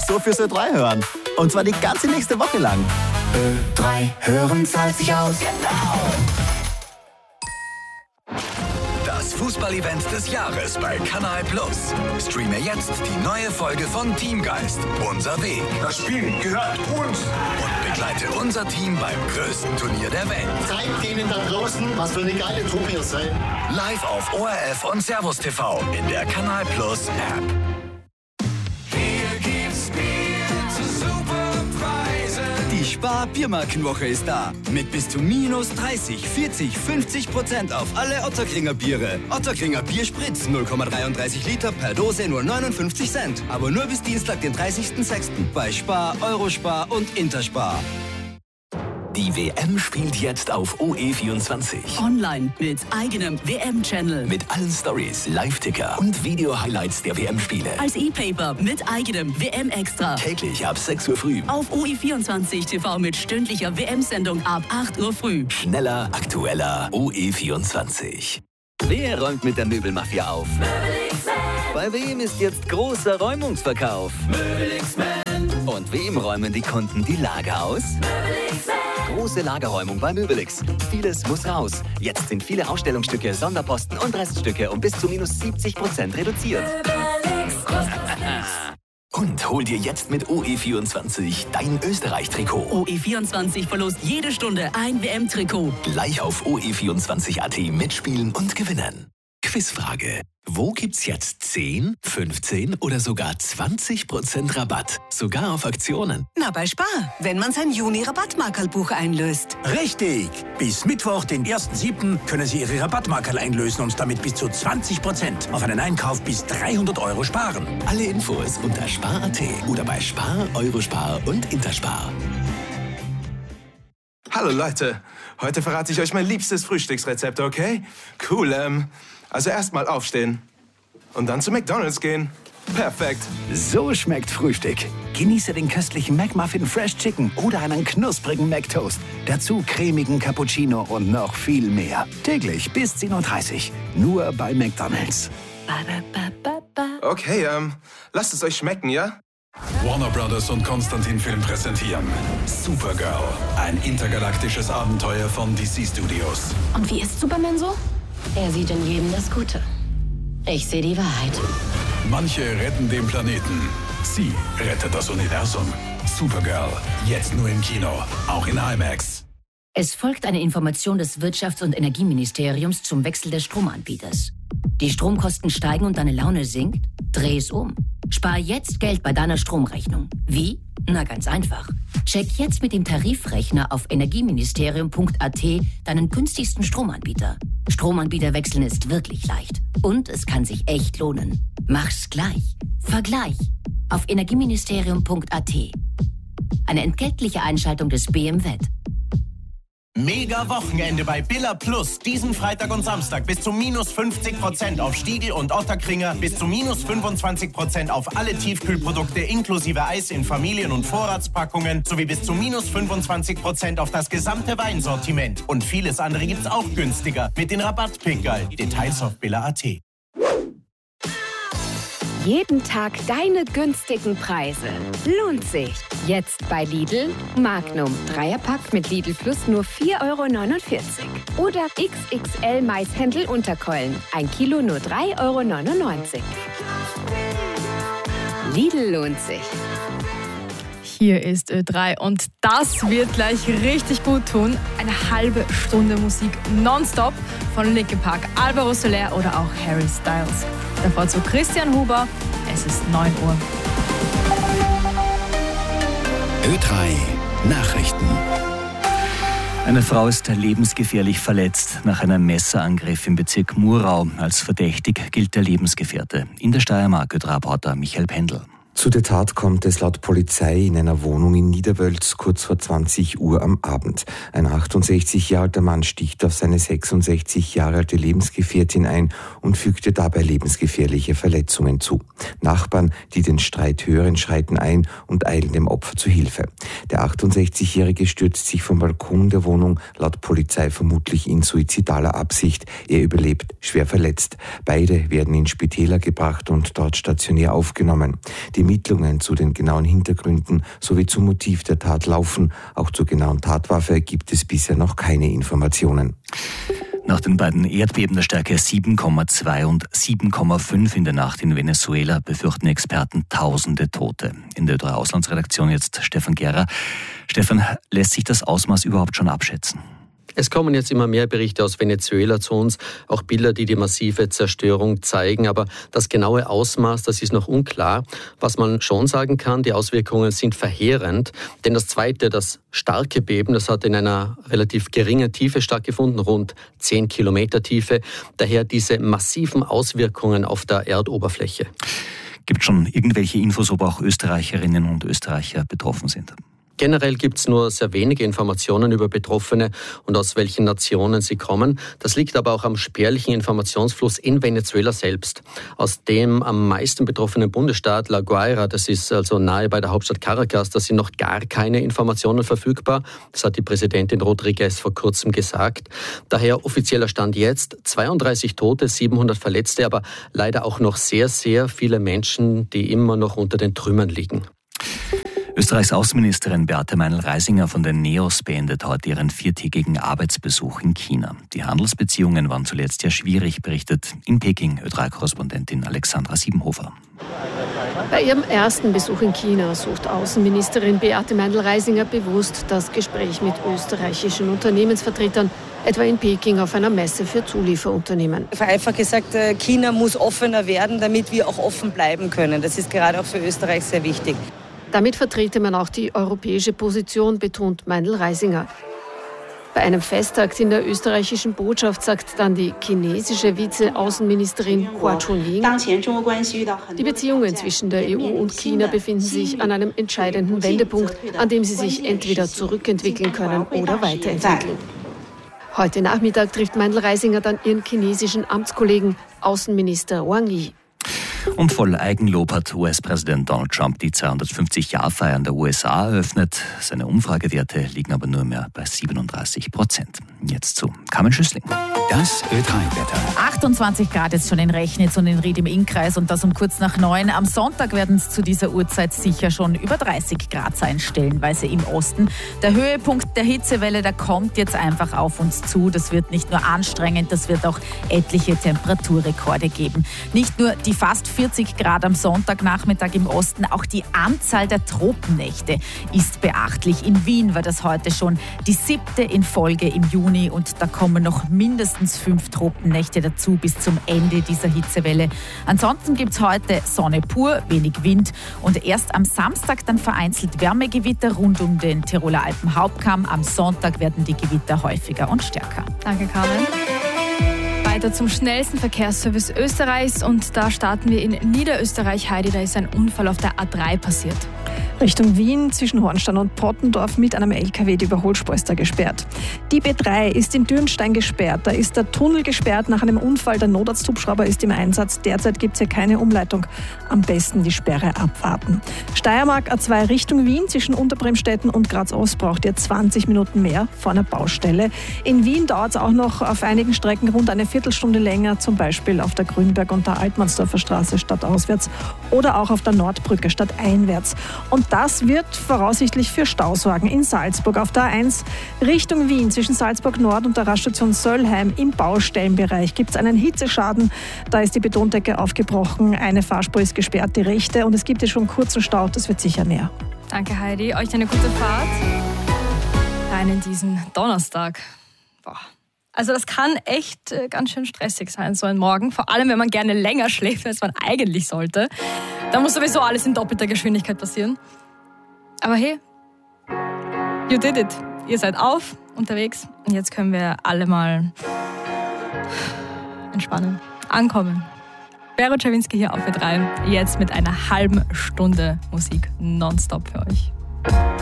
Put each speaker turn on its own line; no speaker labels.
so fürs Ö3 hören. Und zwar die ganze nächste Woche lang.
Ö3 hören zahlt sich aus.
Das Fußballevent des Jahres bei Kanal Plus. Streame jetzt die neue Folge von Teamgeist, unser Weg.
Das Spiel gehört uns.
Und begleite unser Team beim größten Turnier der Welt.
Zeigt denen da draußen, was für eine geile Truppe ihr seid.
Live auf ORF und Servus TV in der Kanal Plus App.
Die Spar-Biermarkenwoche ist da. Mit bis zu minus 30, 40, 50% auf alle Ottakringer Biere. Ottakringer Bierspritz 0,33 Liter per Dose nur 59 Cent. Aber nur bis Dienstag, den 30.06. bei Spar, Eurospar und Interspar.
Die WM spielt jetzt auf OE24.
Online mit eigenem WM-Channel.
Mit allen Stories, Live-Ticker und Video-Highlights der WM-Spiele.
Als E-Paper mit eigenem WM-Extra.
Täglich ab 6 Uhr früh.
Auf OE24 TV mit stündlicher WM-Sendung ab 8 Uhr früh.
Schneller, aktueller, OE24.
Wer räumt mit der Möbelmafia auf? Bei wem ist jetzt großer Räumungsverkauf? Und wem räumen die Kunden die Lager aus? Große Lagerräumung bei Möbelix. Vieles muss raus. Jetzt sind viele Ausstellungsstücke, Sonderposten und Reststücke um bis zu minus 70% reduziert.
Und hol dir jetzt mit OE24 dein Österreich-Trikot.
OE24 verlost jede Stunde ein WM-Trikot.
Gleich auf OE24.at mitspielen und gewinnen. Quizfrage. Wo gibt's jetzt 10, 15 oder sogar 20% Rabatt? Sogar auf Aktionen.
Na, bei Spar, wenn man sein Juni-Rabattmarkerlbuch einlöst.
Richtig! Bis Mittwoch, den 1.7. können Sie Ihre Rabattmarkerl einlösen und damit bis zu 20% auf einen Einkauf bis 300 € sparen.
Alle Infos unter Spar.at oder bei Spar, Eurospar und Interspar.
Hallo Leute, heute verrate ich euch mein liebstes Frühstücksrezept, okay? Cool, also erstmal aufstehen und dann zu McDonald's gehen. Perfekt.
So schmeckt Frühstück. Genieße den köstlichen McMuffin Fresh Chicken oder einen knusprigen McToast. Dazu cremigen Cappuccino und noch viel mehr. Täglich bis 10:30 Uhr. Nur bei McDonald's.
Okay, lasst es euch schmecken, ja?
Warner Brothers und Konstantin Film präsentieren Supergirl, ein intergalaktisches Abenteuer von DC Studios.
Und wie ist Superman so? Er sieht in jedem das Gute. Ich sehe die Wahrheit.
Manche retten den Planeten. Sie rettet das Universum. Supergirl, jetzt nur im Kino, auch in IMAX.
Es folgt eine Information des Wirtschafts- und Energieministeriums zum Wechsel des Stromanbieters. Die Stromkosten steigen und deine Laune sinkt? Dreh es um. Spar jetzt Geld bei deiner Stromrechnung. Wie? Na, ganz einfach. Check jetzt mit dem Tarifrechner auf energieministerium.at deinen günstigsten Stromanbieter. Stromanbieter wechseln ist wirklich leicht. Und es kann sich echt lohnen. Mach's gleich. Vergleich. Auf energieministerium.at. Eine entgeltliche Einschaltung des BMWet.
Mega Wochenende bei Billa Plus. Diesen Freitag und Samstag bis zu minus 50% auf Stiegl und Ottakringer, bis zu minus 25% auf alle Tiefkühlprodukte inklusive Eis in Familien- und Vorratspackungen sowie bis zu minus 25% auf das gesamte Weinsortiment. Und vieles andere gibt's auch günstiger mit den Rabattpickerl. Details auf billa.at.
Jeden Tag deine günstigen Preise. Lohnt sich. Jetzt bei Lidl. Magnum. Dreierpack mit Lidl Plus nur 4,49 €. Oder XXL Maishändel Unterkeulen. 1 Kilo nur 3,99 €. Lidl lohnt sich.
Hier ist Ö3 und das wird gleich richtig gut tun. Eine halbe Stunde Musik nonstop von Linkin Park, Alvaro Soler oder auch Harry Styles. Davor zu Christian Huber. Es ist 9 Uhr.
Ö3 Nachrichten.
Eine Frau ist lebensgefährlich verletzt nach einem Messerangriff im Bezirk Murau. Als verdächtig gilt der Lebensgefährte. In der Steiermark Ö3-Reporter Michael Pendl.
Zu der Tat kommt es laut Polizei in einer Wohnung in Niederwölz kurz vor 20 Uhr am Abend. Ein 68 Jahre alter Mann sticht auf seine 66 Jahre alte Lebensgefährtin ein und fügte dabei lebensgefährliche Verletzungen zu. Nachbarn, die den Streit hören, schreiten ein und eilen dem Opfer zu Hilfe. Der 68-Jährige stürzt sich vom Balkon der Wohnung, laut Polizei vermutlich in suizidaler Absicht. Er überlebt, schwer verletzt. Beide werden in Spitäler gebracht und dort stationär aufgenommen. Die Ermittlungen zu den genauen Hintergründen sowie zum Motiv der Tat laufen. Auch zur genauen Tatwaffe gibt es bisher noch keine Informationen.
Nach den beiden Erdbeben der Stärke 7,2 und 7,5 in der Nacht in Venezuela befürchten Experten tausende Tote. In der Ö3 Auslandsredaktion jetzt Stefan Gera. Stefan, lässt sich das Ausmaß überhaupt schon abschätzen?
Es kommen jetzt immer mehr Berichte aus Venezuela zu uns, auch Bilder, die die massive Zerstörung zeigen. Aber das genaue Ausmaß, das ist noch unklar. Was man schon sagen kann, die Auswirkungen sind verheerend. Denn das zweite, das starke Beben, das hat in einer relativ geringen Tiefe stattgefunden, rund 10 Kilometer Tiefe. Daher diese massiven Auswirkungen auf der Erdoberfläche.
Gibt es schon irgendwelche Infos, ob auch Österreicherinnen und Österreicher betroffen sind?
Generell gibt es nur sehr wenige Informationen über Betroffene und aus welchen Nationen sie kommen. Das liegt aber auch am spärlichen Informationsfluss in Venezuela selbst. Aus dem am meisten betroffenen Bundesstaat La Guaira, das ist also nahe bei der Hauptstadt Caracas, da sind noch gar keine Informationen verfügbar. Das hat die Präsidentin Rodriguez vor kurzem gesagt. Daher offizieller Stand jetzt 32 Tote, 700 Verletzte, aber leider auch noch sehr, sehr viele Menschen, die immer noch unter den Trümmern liegen.
Österreichs Außenministerin Beate Meinl-Reisinger von den NEOS beendet heute ihren 4-tägigen Arbeitsbesuch in China. Die Handelsbeziehungen waren zuletzt ja schwierig, berichtet in Peking Ö3-Korrespondentin Alexandra Siebenhofer.
Bei ihrem ersten Besuch in China sucht Außenministerin Beate Meinl-Reisinger bewusst das Gespräch mit österreichischen Unternehmensvertretern, etwa in Peking auf einer Messe für Zulieferunternehmen.
Einfach gesagt, China muss offener werden, damit wir auch offen bleiben können. Das ist gerade auch für Österreich sehr wichtig.
Damit vertrete man auch die europäische Position, betont Meinl-Reisinger. Bei einem Festtag in der österreichischen Botschaft sagt dann die chinesische Vize-Außenministerin Hua Chunying, die Beziehungen zwischen der EU und China befinden sich an einem entscheidenden Wendepunkt, an dem sie sich entweder zurückentwickeln können oder weiterentwickeln. Heute Nachmittag trifft Meinl-Reisinger dann ihren chinesischen Amtskollegen Außenminister Wang Yi.
Und voll Eigenlob hat US-Präsident Donald Trump die 250-Jahr-Feiern der USA eröffnet. Seine Umfragewerte liegen aber nur mehr bei 37%. Jetzt zu Carmen Schüssling.
Das Ö3-Wetter.
28 Grad jetzt schon in Rechnitz und in Ried im Innkreis und das um kurz nach 9. Am Sonntag werden es zu dieser Uhrzeit sicher schon über 30 Grad sein, stellenweise im Osten. Der Höhepunkt der Hitzewelle, der kommt jetzt einfach auf uns zu. Das wird nicht nur anstrengend, das wird auch etliche Temperaturrekorde geben. Nicht nur die fast 40 Grad am Sonntagnachmittag im Osten, auch die Anzahl der Tropennächte ist beachtlich. In Wien war das heute schon die 7. in Folge im Juni und da kommen noch mindestens 5 Tropennächte dazu bis zum Ende dieser Hitzewelle. Ansonsten gibt es heute Sonne pur, wenig Wind und erst am Samstag dann vereinzelt Wärmegewitter rund um den Tiroler Alpenhauptkamm. Am Sonntag werden die Gewitter häufiger und stärker.
Danke, Carmen. Weiter zum schnellsten Verkehrsservice Österreichs und da starten wir in Niederösterreich. Heidi, da ist ein Unfall auf der A3 passiert.
Richtung Wien zwischen Hornstein und Pottendorf mit einem LKW, die Überholspur ist da gesperrt. Die B3 ist in Dürnstein gesperrt. Da ist der Tunnel gesperrt nach einem Unfall. Der Notarzthubschrauber ist im Einsatz. Derzeit gibt es hier keine Umleitung. Am besten die Sperre abwarten. Steiermark A2 Richtung Wien zwischen Unterbremstetten und Graz-Ost braucht ihr 20 Minuten mehr vor einer Baustelle. In Wien dauert es auch noch auf einigen Strecken rund eine Viertelstunde länger, zum Beispiel auf der Grünberg- und der Altmannsdorfer Straße stadtauswärts oder auch auf der Nordbrücke stadteinwärts. Und das wird voraussichtlich für Stau sorgen in Salzburg. Auf der A1 Richtung Wien zwischen Salzburg Nord und der Raststation Söllheim im Baustellenbereich gibt es einen Hitzeschaden. Da ist die Betondecke aufgebrochen, eine Fahrspur ist gesperrt, die rechte, und es gibt hier schon kurzen Stau, das wird sicher näher.
Danke, Heidi. Euch eine gute Fahrt rein in diesen Donnerstag. Boah. Also das kann echt ganz schön stressig sein, so ein Morgen. Vor allem, wenn man gerne länger schläft, als man eigentlich sollte. Da muss sowieso alles in doppelter Geschwindigkeit passieren. Aber hey, you did it. Ihr seid unterwegs. Und jetzt können wir alle mal entspannen, ankommen. Bero Czerwinski hier auf Ö3. Jetzt mit einer halben Stunde Musik nonstop für euch.